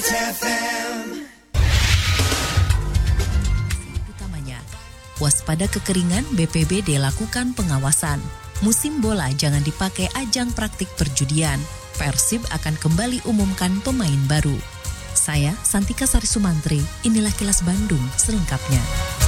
Utamanya, waspada kekeringan, BPBD lakukan pengawasan. Musim bola jangan dipakai ajang praktik perjudian. Persib akan kembali umumkan pemain baru. Saya, Santika Sari Sumantri, inilah Kilas Bandung selengkapnya.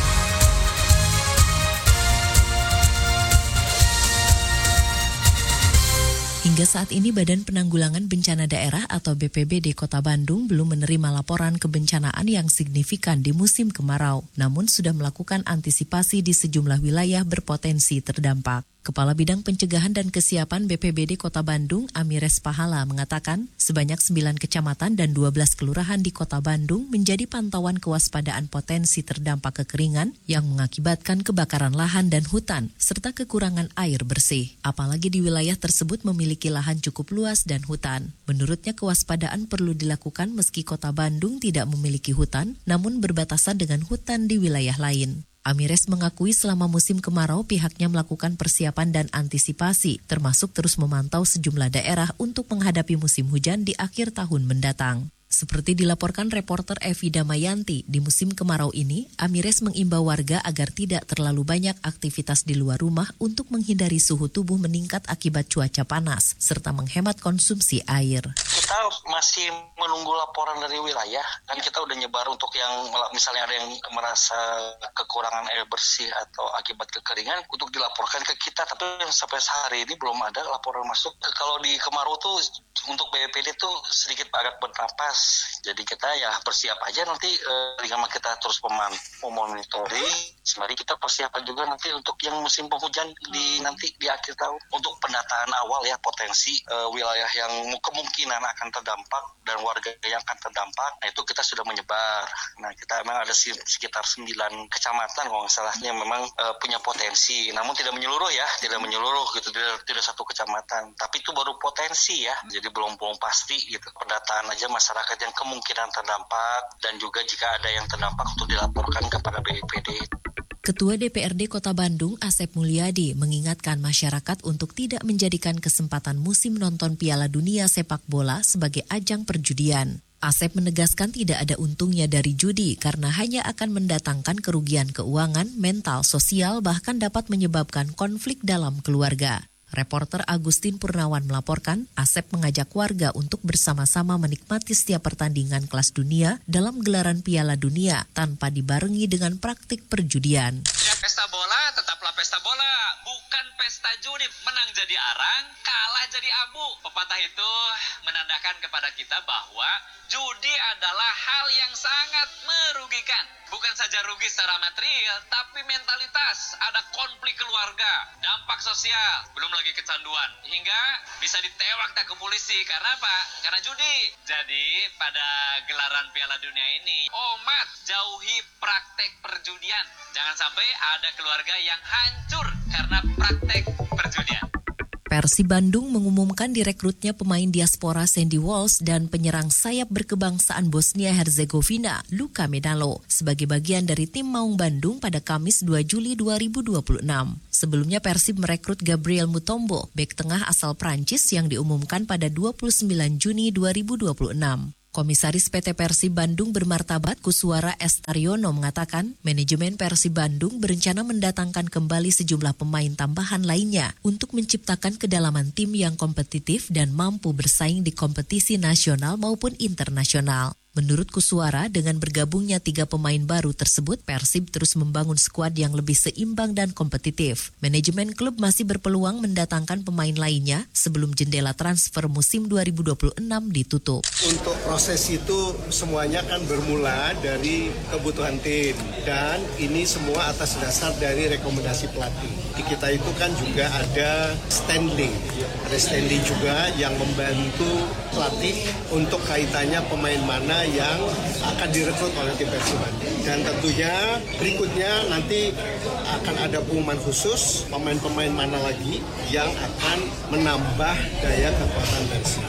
Hingga saat ini Badan Penanggulangan Bencana Daerah atau BPBD Kota Bandung belum menerima laporan kebencanaan yang signifikan di musim kemarau, namun sudah melakukan antisipasi di sejumlah wilayah berpotensi terdampak. Kepala Bidang Pencegahan dan Kesiapan BPBD Kota Bandung, Amires Pahala, mengatakan sebanyak 9 kecamatan dan 12 kelurahan di Kota Bandung menjadi pantauan kewaspadaan potensi terdampak kekeringan yang mengakibatkan kebakaran lahan dan hutan, serta kekurangan air bersih. Apalagi di wilayah tersebut memiliki lahan cukup luas dan hutan. Menurutnya kewaspadaan perlu dilakukan meski Kota Bandung tidak memiliki hutan, namun berbatasan dengan hutan di wilayah lain. Amires mengakui selama musim kemarau pihaknya melakukan persiapan dan antisipasi, termasuk terus memantau sejumlah daerah untuk menghadapi musim hujan di akhir tahun mendatang. Seperti dilaporkan reporter Evi Damayanti, di musim kemarau ini, Amires mengimbau warga agar tidak terlalu banyak aktivitas di luar rumah untuk menghindari suhu tubuh meningkat akibat cuaca panas, serta menghemat konsumsi air. Kita masih menunggu laporan dari wilayah, kan kita udah nyebar untuk yang misalnya ada yang merasa kekurangan air bersih atau akibat kekeringan untuk dilaporkan ke kita, tapi sampai sehari ini belum ada laporan masuk. Kalau di kemarau tuh untuk BPBD tuh sedikit agak bernapas. Jadi kita ya bersiap aja nanti dengan kita terus memonitoring. Sembari kita persiapan juga nanti untuk yang musim penghujan nanti di akhir tahun untuk pendataan awal ya potensi wilayah yang kemungkinan akan terdampak dan warga yang akan terdampak. Nah itu kita sudah menyebar. Nah kita memang ada sekitar 9 kecamatan kalau nggak salahnya memang punya potensi. Namun tidak menyeluruh ya, tidak menyeluruh gitu, tidak satu kecamatan. Tapi itu baru potensi ya. Jadi belum pasti gitu. Pendataan aja masyarakat yang kemungkinan terdampak dan juga jika ada yang terdampak untuk dilaporkan kepada BPBD. Ketua DPRD Kota Bandung, Asep Mulyadi, mengingatkan masyarakat untuk tidak menjadikan kesempatan musim nonton Piala Dunia sepak bola sebagai ajang perjudian. Asep menegaskan tidak ada untungnya dari judi karena hanya akan mendatangkan kerugian keuangan, mental, sosial, bahkan dapat menyebabkan konflik dalam keluarga. Reporter Agustin Purnawan melaporkan, Asep mengajak warga untuk bersama-sama menikmati setiap pertandingan kelas dunia dalam gelaran Piala Dunia tanpa dibarengi dengan praktik perjudian. Ya, pesta bola tetaplah pesta bola, bukan pesta judi. Menang jadi arang, kalah jadi abu. Pepatah itu menandakan kepada kita bahwa judi adalah hal yang sangat merugikan. Bukan saja rugi secara material, tapi mentalitas, ada konflik keluarga, dampak sosial, belum lagi kecanduan, hingga bisa ditewak tak ke polisi. Karena apa? Karena judi. Jadi pada gelaran Piala Dunia ini, umat jauhi praktek perjudian. Jangan sampai ada keluarga yang hancur karena praktek perjudian. Persib Bandung mengumumkan direkrutnya pemain diaspora Sandy Walsh dan penyerang sayap berkebangsaan Bosnia-Herzegovina, Luka Medalo, sebagai bagian dari tim Maung Bandung pada Kamis 2 Juli 2026. Sebelumnya Persib merekrut Gabriel Mutombo, bek tengah asal Prancis yang diumumkan pada 29 Juni 2026. Komisaris PT Persib Bandung bermartabat Kuswara Estariono mengatakan, manajemen Persib Bandung berencana mendatangkan kembali sejumlah pemain tambahan lainnya untuk menciptakan kedalaman tim yang kompetitif dan mampu bersaing di kompetisi nasional maupun internasional. Menurut Kuswara, dengan bergabungnya 3 pemain baru tersebut, Persib terus membangun skuad yang lebih seimbang dan kompetitif. Manajemen klub masih berpeluang mendatangkan pemain lainnya sebelum jendela transfer musim 2026 ditutup. Untuk proses itu semuanya kan bermula dari kebutuhan tim dan ini semua atas dasar dari rekomendasi pelatih. Di kita itu kan juga ada standing. Ada standing juga yang membantu pelatih untuk kaitannya pemain mana yang akan direkrut oleh tim Persib Bandung. Dan tentunya berikutnya nanti akan ada pengumuman khusus pemain-pemain mana lagi yang akan menambah daya kekuatan Persib.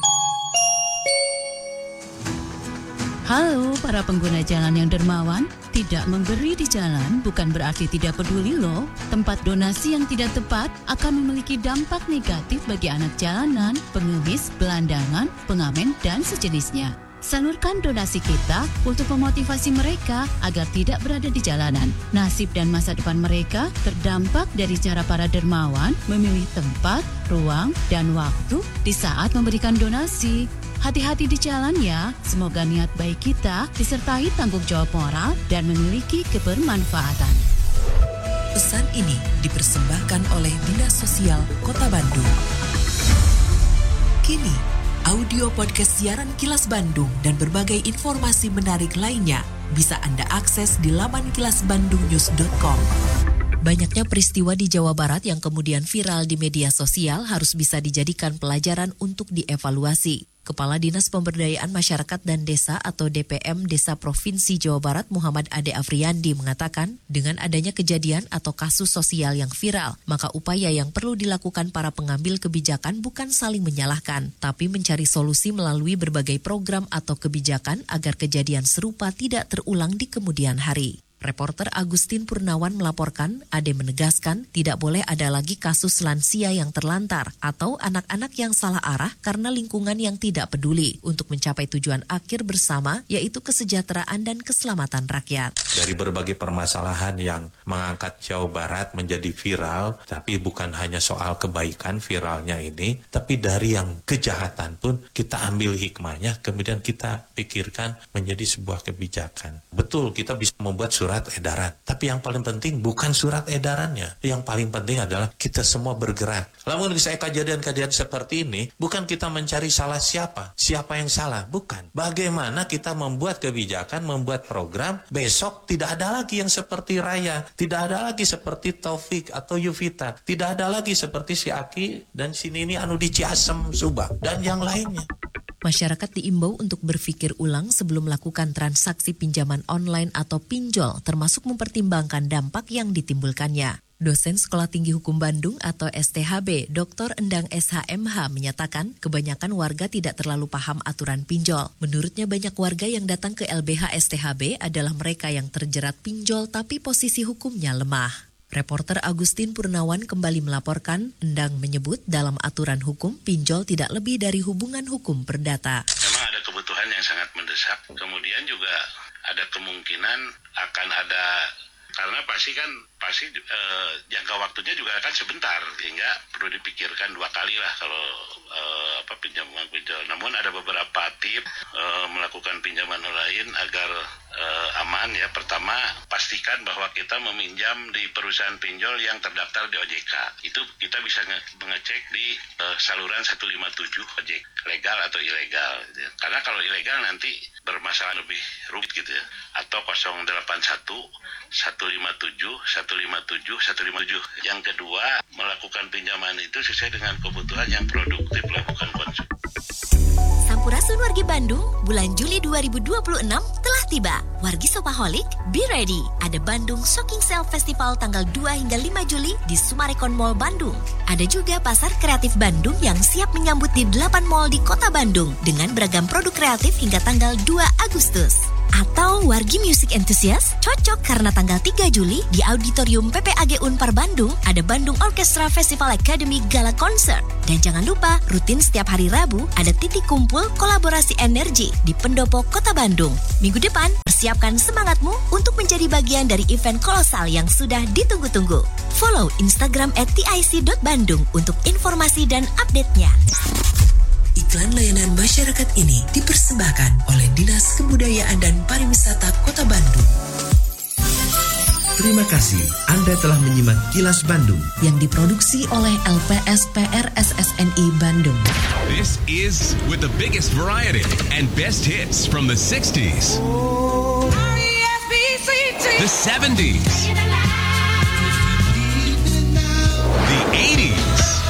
Halo para pengguna jalan yang dermawan, Tidak memberi di jalan bukan berarti tidak peduli loh. Tempat donasi yang tidak tepat akan memiliki dampak negatif bagi anak jalanan, pengemis, gelandangan, pengamen, dan sejenisnya. Salurkan donasi kita untuk memotivasi mereka agar tidak berada di jalanan. Nasib dan masa depan mereka terdampak dari cara para dermawan memilih tempat, ruang, dan waktu di saat memberikan donasi. Hati-hati di jalan ya, semoga niat baik kita disertai tanggung jawab moral dan memiliki kebermanfaatan. Pesan ini dipersembahkan oleh Dinas Sosial Kota Bandung. Kini, audio podcast siaran Kilas Bandung dan berbagai informasi menarik lainnya bisa Anda akses di laman kilasbandungnews.com. Banyaknya peristiwa di Jawa Barat yang kemudian viral di media sosial harus bisa dijadikan pelajaran untuk dievaluasi. Kepala Dinas Pemberdayaan Masyarakat dan Desa atau DPM Desa Provinsi Jawa Barat Muhammad Ade Afriandi mengatakan, dengan adanya kejadian atau kasus sosial yang viral, maka upaya yang perlu dilakukan para pengambil kebijakan bukan saling menyalahkan, tapi mencari solusi melalui berbagai program atau kebijakan agar kejadian serupa tidak terulang di kemudian hari. Reporter Agustin Purnawan melaporkan, Ade menegaskan tidak boleh ada lagi kasus lansia yang terlantar atau anak-anak yang salah arah karena lingkungan yang tidak peduli untuk mencapai tujuan akhir bersama yaitu kesejahteraan dan keselamatan rakyat. Dari berbagai permasalahan yang mengangkat Jawa Barat menjadi viral, tapi bukan hanya soal kebaikan viralnya ini, tapi dari yang kejahatan pun kita ambil hikmahnya, kemudian kita pikirkan menjadi sebuah kebijakan. Betul, kita bisa membuat surat edaran. Tapi yang paling penting bukan surat edarannya. Yang paling penting adalah kita semua bergerak. Namun misalnya kejadian-kejadian seperti ini, bukan kita mencari salah siapa yang salah, bukan. Bagaimana kita membuat kebijakan, membuat program, besok tidak ada lagi yang seperti Raya, tidak ada lagi seperti Taufik atau Yuvita, tidak ada lagi seperti si Aki dan si Nini anu di Ciasem, Subang, dan yang lainnya. Masyarakat diimbau untuk berpikir ulang sebelum melakukan transaksi pinjaman online atau pinjol, termasuk mempertimbangkan dampak yang ditimbulkannya. Dosen Sekolah Tinggi Hukum Bandung atau STHB, Dr. Endang SHMH menyatakan kebanyakan warga tidak terlalu paham aturan pinjol. Menurutnya banyak warga yang datang ke LBH STHB adalah mereka yang terjerat pinjol tapi posisi hukumnya lemah. Reporter Agustin Purnawan kembali melaporkan, Endang menyebut dalam aturan hukum pinjol tidak lebih dari hubungan hukum perdata. Memang ada kebutuhan yang sangat mendesak, kemudian juga ada kemungkinan akan ada, karena pasti jangka waktunya juga akan sebentar, sehingga perlu dipikirkan dua kali lah kalau pinjaman pinjol. Namun ada beberapa tips melakukan pinjaman online agar aman ya. Pertama, pastikan bahwa kita meminjam di perusahaan pinjol yang terdaftar di OJK. Itu kita bisa mengecek di saluran 157 OJK, legal atau ilegal. Gitu ya. Karena kalau ilegal nanti bermasalah lebih rumit gitu ya. Atau 081 157 157. Yang kedua, melakukan pinjaman itu sesuai dengan kebutuhan yang produktif, lakukan konsumsi. Sampurasun wargi Bandung, bulan Juli 2026 telah tiba. Wargi Shopaholic, be ready. Ada Bandung Shocking Sale Festival tanggal 2 hingga 5 Juli di Summarecon Mall Bandung. Ada juga Pasar Kreatif Bandung yang siap menyambut di 8 mall di Kota Bandung dengan beragam produk kreatif hingga tanggal 2 Agustus. Atau wargi music enthusiast cocok karena tanggal 3 Juli di Auditorium PPAG Unpar Bandung ada Bandung Orchestra Festival Academy Gala Concert. Dan jangan lupa rutin setiap hari Rabu ada titik kumpul kolaborasi energi di Pendopo Kota Bandung. Minggu depan persiapkan semangatmu untuk menjadi bagian dari event kolosal yang sudah ditunggu-tunggu. Follow Instagram @tic.bandung untuk informasi dan update-nya. Iklan layanan masyarakat ini dipersembahkan oleh Dinas Kebudayaan dan Pariwisata Kota Bandung. Terima kasih Anda telah menyimak Kilas Bandung yang diproduksi oleh LPSPR SSNI Bandung. This is with the biggest variety and best hits from the 60s, the 70s,